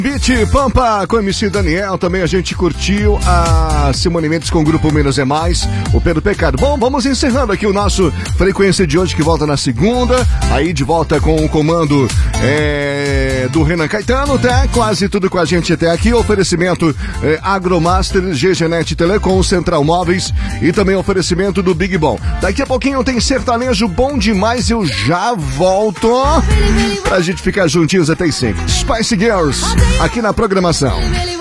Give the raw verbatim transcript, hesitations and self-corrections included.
Beat Pampa com o M C Daniel, também a gente curtiu a Simone Mendes com o grupo Menos é Mais, o Pedro Pecado. Bom, vamos encerrando aqui o nosso Frequência de hoje, que volta na segunda, aí de volta com o comando é, do Renan Caetano, tá? Quase tudo com a gente até aqui, oferecimento é, Agromaster, G G Net Telecom, Central Móveis e também oferecimento do Big Bom. Daqui a pouquinho tem sertanejo bom demais, eu já volto pra gente ficar juntinhos até as cinco. Spice Girls aqui na programação.